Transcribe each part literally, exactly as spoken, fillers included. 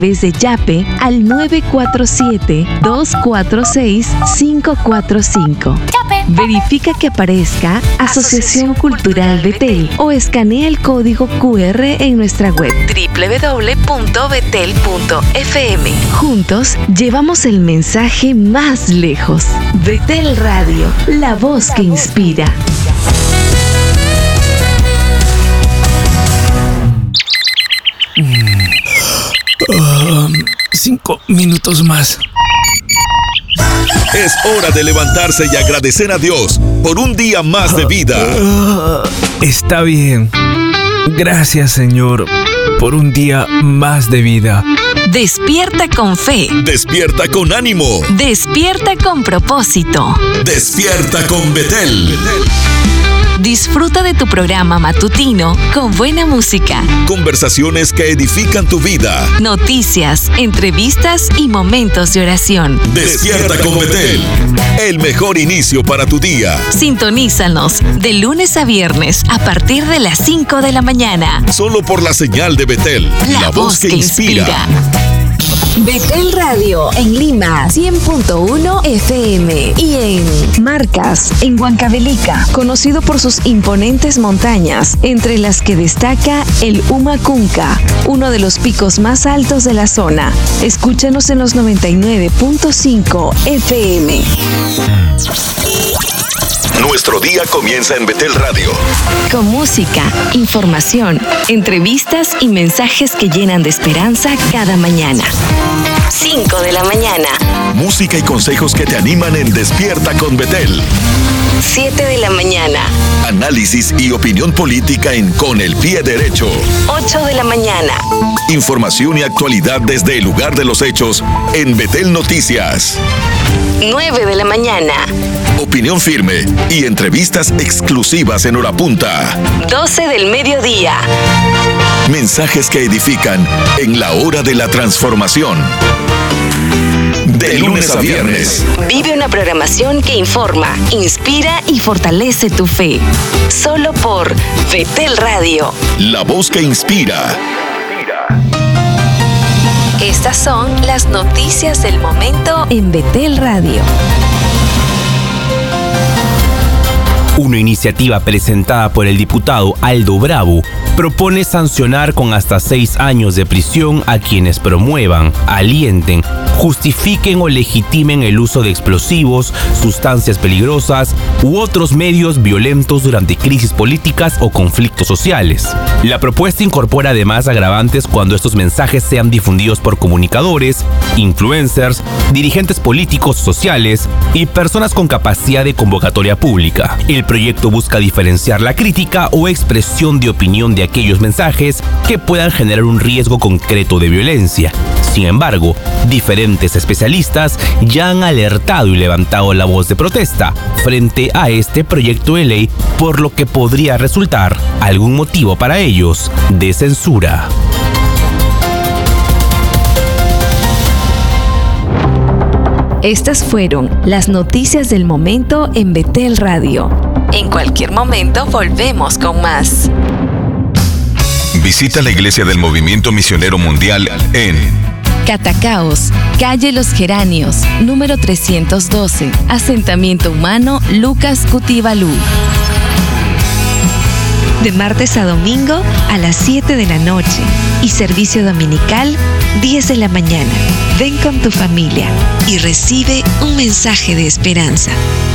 Desde Yape al nueve cuatro siete, dos cuatro seis, cinco cuatro cinco. Verifica que aparezca Asociación Cultural Betel o escanea el código Q R en nuestra web doble u doble u doble u punto betel punto f m. Juntos llevamos el mensaje más lejos. Betel Radio, la voz que inspira. Uh, cinco minutos más. Es hora de levantarse y agradecer a Dios por un día más de vida. Uh, está bien. Gracias, Señor, por un día más de vida. Despierta con fe. Despierta con ánimo. Despierta con propósito. Despierta con Betel. Disfruta de tu programa matutino con buena música, conversaciones que edifican tu vida, noticias, entrevistas y momentos de oración. Despierta con Betel, el mejor inicio para tu día. Sintonízanos de lunes a viernes a partir de las cinco de la mañana. Solo por la señal de Betel, la, la voz que, que inspira. inspira. Betel Radio en Lima, cien punto uno F M, y en Marcas, en Huancavelica, conocido por sus imponentes montañas, entre las que destaca el Humacunca, uno de los picos más altos de la zona. Escúchanos en los noventa y nueve punto cinco F M. Nuestro día comienza en Betel Radio. Con música, información, entrevistas y mensajes que llenan de esperanza cada mañana. cinco de la mañana. Música y consejos que te animan en Despierta con Betel. siete de la mañana. Análisis y opinión política en Con el Pie Derecho. ocho de la mañana. Información y actualidad desde el lugar de los hechos en Betel Noticias. nueve de la mañana. Opinión firme y entrevistas exclusivas en hora punta. doce del mediodía. Mensajes que edifican en la hora de la transformación. De lunes a viernes. Vive una programación que informa, inspira y fortalece tu fe. Solo por Betel Radio. La voz que inspira. Estas son las noticias del momento en Betel Radio. Una iniciativa presentada por el diputado Aldo Bravo propone sancionar con hasta seis años de prisión a quienes promuevan, alienten, justifiquen o legitimen el uso de explosivos, sustancias peligrosas u otros medios violentos durante crisis políticas o conflictos sociales. La propuesta incorpora además agravantes cuando estos mensajes sean difundidos por comunicadores, influencers, dirigentes políticos sociales y personas con capacidad de convocatoria pública. El proyecto busca diferenciar la crítica o expresión de opinión de aquellos mensajes que puedan generar un riesgo concreto de violencia. Sin embargo, diferentes especialistas ya han alertado y levantado la voz de protesta frente a este proyecto de ley, por lo que podría resultar algún motivo para ellos de censura. Estas fueron las noticias del momento en Betel Radio. En cualquier momento volvemos con más. Visita la Iglesia del Movimiento Misionero Mundial en Catacaos, calle Los Geranios, número trescientos doce, asentamiento humano Lucas Cutibalú. De martes a domingo a las siete de la noche y servicio dominical diez de la mañana. Ven con tu familia y recibe un mensaje de esperanza.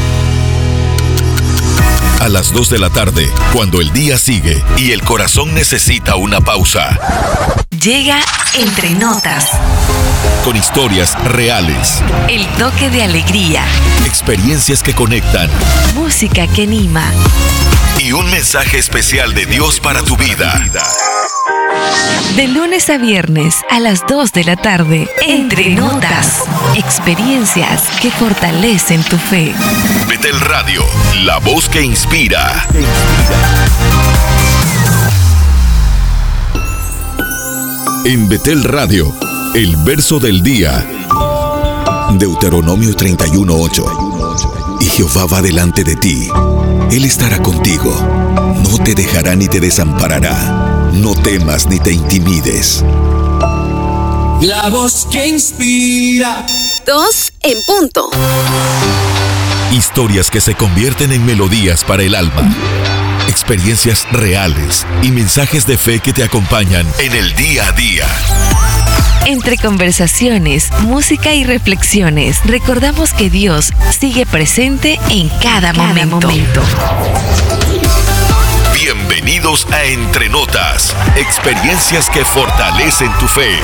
A las dos de la tarde, cuando el día sigue y el corazón necesita una pausa. Llega Entre Notas. Con historias reales. El toque de alegría. Experiencias que conectan. Música que anima. Y un mensaje especial de Dios para tu vida. De lunes a viernes a las dos de la tarde. Entre Notas. Experiencias que fortalecen tu fe. Betel Radio, la voz que inspira. En Betel Radio, el verso del día. Deuteronomio treinta y uno, ocho. Y Jehová va delante de ti. Él estará contigo. No te dejará ni te desamparará. No temas ni te intimides. La voz que inspira. Dos en punto. Historias que se convierten en melodías para el alma. Experiencias reales y mensajes de fe que te acompañan en el día a día. Entre conversaciones, música y reflexiones, recordamos que Dios sigue presente en cada, cada momento. momento. Bienvenidos a Entre Notas, experiencias que fortalecen tu fe.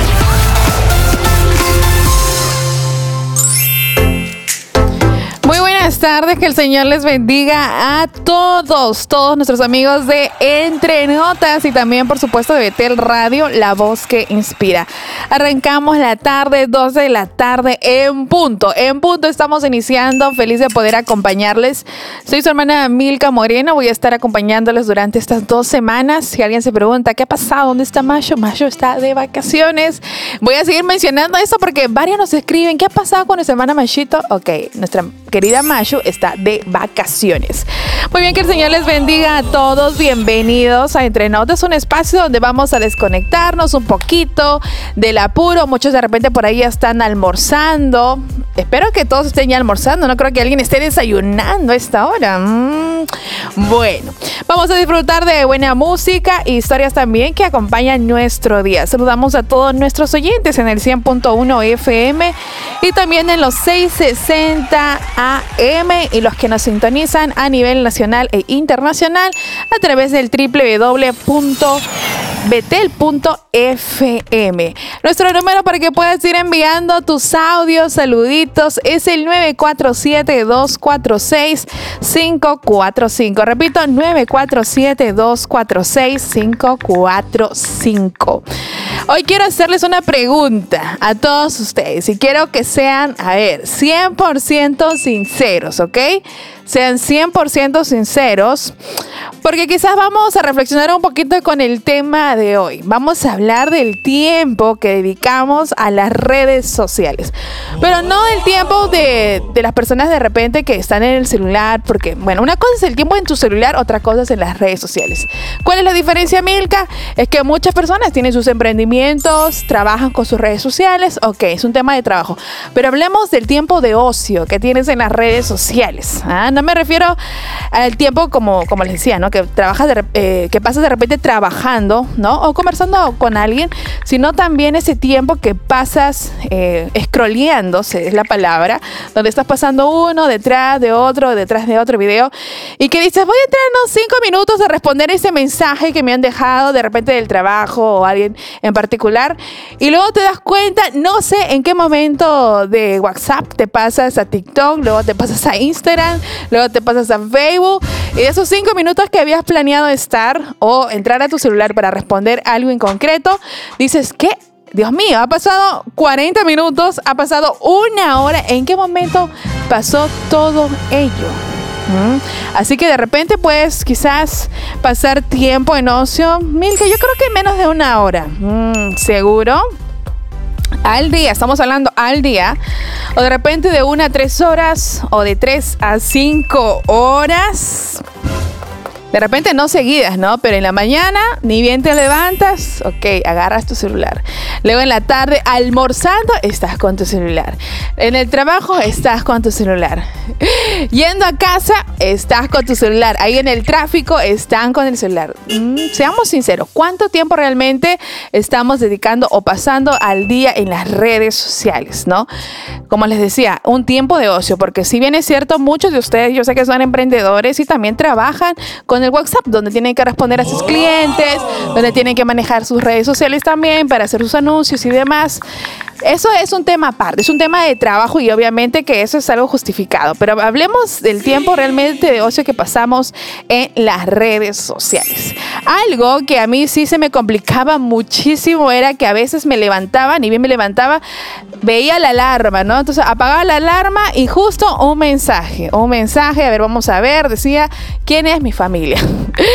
Muy buenas tardes, que el Señor les bendiga a todos, todos nuestros amigos de Entre Notas y también, por supuesto, de Betel Radio, la voz que inspira. Arrancamos la tarde, doce de la tarde, en punto, en punto estamos iniciando, feliz de poder acompañarles. Soy su hermana Milka Moreno, voy a estar acompañándoles durante estas dos semanas. Si alguien se pregunta, ¿qué ha pasado? ¿Dónde está Mayo? Mayo está de vacaciones. Voy a seguir mencionando eso porque varios nos escriben, ¿qué ha pasado con nuestra hermana Mayito? Ok, nuestra querida Mayu está de vacaciones. Muy bien, que el Señor les bendiga a todos. Bienvenidos a Entre Notas, un espacio donde vamos a desconectarnos un poquito del apuro. Muchos de repente por ahí ya están almorzando. Espero que todos estén ya almorzando. No creo que alguien esté desayunando a esta hora. Mm. Bueno, vamos a disfrutar de buena música e historias también que acompañan nuestro día. Saludamos a todos nuestros oyentes en el cien punto uno F M y también en los seiscientos sesenta A M y los que nos sintonizan a nivel nacional e internacional a través del doble u doble u doble u punto betel punto f m. Nuestro número para que puedas ir enviando tus audios, saluditos, es el nueve cuatro siete, dos cuatro seis, cinco cuatro cinco. Repito, nueve cuatro siete, dos cuatro seis, cinco cuatro cinco. Hoy quiero hacerles una pregunta a todos ustedes y quiero que sean, a ver, cien por ciento sinceros, ¿ok? Sean cien por ciento sinceros, porque quizás vamos a reflexionar un poquito con el tema de hoy. Vamos a hablar del tiempo que dedicamos a las redes sociales, pero no el tiempo de, de las personas de repente que están en el celular, porque, bueno, una cosa es el tiempo en tu celular, otra cosa es en las redes sociales. ¿Cuál es la diferencia, Milka? Es que muchas personas tienen sus emprendimientos, trabajan con sus redes sociales, ok, es un tema de trabajo, pero hablemos del tiempo de ocio que tienes en las redes sociales. ¿Ah? No me refiero al tiempo como, como les decía, ¿no? Que trabajas de, eh, que pasas de repente trabajando, ¿no? O conversando con alguien, sino también ese tiempo que pasas eh, scrolleando, es la palabra, donde estás pasando uno detrás de otro, detrás de otro video, y que dices, voy a entrar en unos cinco minutos a responder ese mensaje que me han dejado de repente del trabajo o alguien en particular, y luego te das cuenta, no sé en qué momento de WhatsApp te pasas a TikTok, luego te pasas a Instagram, luego te pasas a Facebook, y de esos cinco minutos que habías planeado estar o entrar a tu celular para responder algo en concreto, dices, ¿qué? Dios mío, ha pasado cuarenta minutos, ha pasado una hora. ¿En qué momento pasó todo ello? ¿Mm? Así que de repente puedes quizás pasar tiempo en ocio. Milka, yo creo que menos de una hora. ¿Mm? ¿Seguro? Al día, estamos hablando al día, o de repente de una a tres horas, o de tres a cinco horas. De repente no seguidas, ¿no? Pero en la mañana, ni bien te levantas, ok, agarras tu celular. Luego en la tarde, almorzando, estás con tu celular. En el trabajo, estás con tu celular. Yendo a casa, estás con tu celular. Ahí en el tráfico, están con el celular. Mm, seamos sinceros, ¿cuánto tiempo realmente estamos dedicando o pasando al día en las redes sociales, ¿no? Como les decía, un tiempo de ocio, porque si bien es cierto, muchos de ustedes, yo sé que son emprendedores y también trabajan con el WhatsApp, donde tienen que responder a sus clientes, donde tienen que manejar sus redes sociales también para hacer sus anuncios y demás. Eso es un tema aparte, es un tema de trabajo y obviamente que eso es algo justificado, pero hablemos del tiempo realmente de ocio que pasamos en las redes sociales. Algo que a mí sí se me complicaba muchísimo era que a veces me levantaba, ni bien me levantaba, veía la alarma, ¿no? Entonces apagaba la alarma y justo un mensaje, un mensaje, a ver, vamos a ver, decía, ¿quién es mi familia?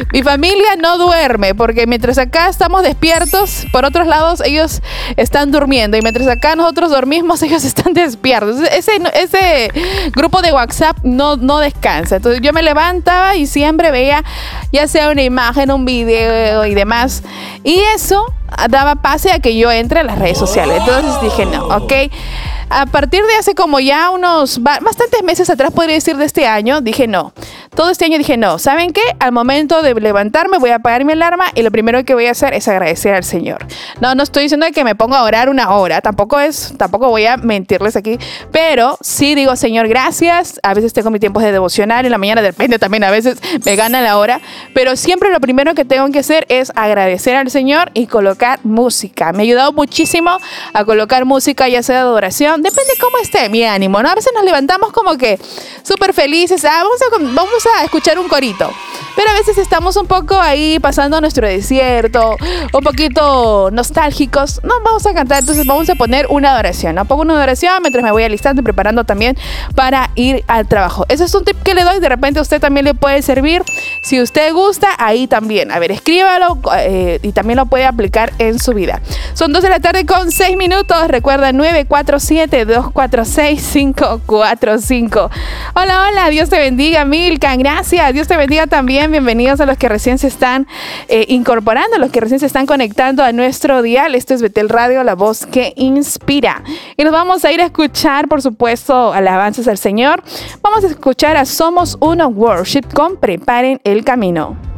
Mi familia no duerme porque mientras acá estamos despiertos, por otros lados ellos están durmiendo y mientras acá nosotros dormimos, ellos están despiertos. Ese, ese grupo de WhatsApp no, no descansa. Entonces yo me levantaba y siempre veía ya sea una imagen, un video y demás. Y eso daba pase a que yo entre a las redes sociales. Entonces dije, no, ok. A partir de hace como ya unos bastantes meses atrás, podría decir de este año, dije no. Todo este año dije no. ¿Saben qué? Al momento de levantarme voy a apagar mi alarma y lo primero que voy a hacer es agradecer al Señor. No, no estoy diciendo que me ponga a orar una hora. Tampoco es, tampoco voy a mentirles aquí. Pero sí digo, Señor, gracias. A veces tengo mi tiempo de devocionar. En la mañana depende también. A veces me gana la hora. Pero siempre lo primero que tengo que hacer es agradecer al Señor y colocar música. Me ha ayudado muchísimo a colocar música, ya sea de adoración. Depende cómo esté mi ánimo, ¿no? A veces nos levantamos como que súper felices. Ah, vamos a, vamos a escuchar un corito. Pero a veces estamos un poco ahí pasando nuestro desierto, un poquito nostálgicos. No, vamos a cantar, entonces vamos a poner una adoración, ¿no? Pongo una adoración mientras me voy alistando y preparando también para ir al trabajo. Ese es un tip que le doy, de repente a usted también le puede servir. Si usted gusta, ahí también. A ver, escríbalo eh, y también lo puede aplicar en su vida. Son dos de la tarde con seis minutos. Recuerda, nueve cuatro siete, dos cuatro seis, cinco cuatro cinco. Hola, hola, Dios te bendiga, Milka, gracias. Dios te bendiga también. Bienvenidos a los que recién se están eh, incorporando, a los que recién se están conectando a nuestro dial. Esto es Betel Radio, la voz que inspira. Y nos vamos a ir a escuchar, por supuesto, alabanzas al Señor. Vamos a escuchar a Somos Uno Worship con Preparen el Camino.